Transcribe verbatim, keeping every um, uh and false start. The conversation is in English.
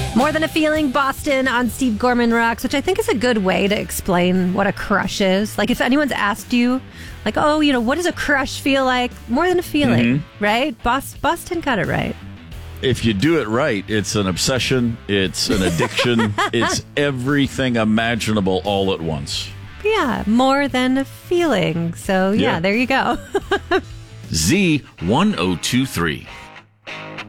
More Than a Feeling, Boston on Steve Gorman Rocks, which I think is a good way to explain what a crush is. Like if anyone's asked you, like, oh, you know, what does a crush feel like? More than a feeling, mm-hmm. right? Bos- Boston got it right. If you do it right, it's an obsession, it's an addiction, it's everything imaginable all at once. Yeah, more than a feeling. So, yeah, yeah. There you go. Z one oh two three.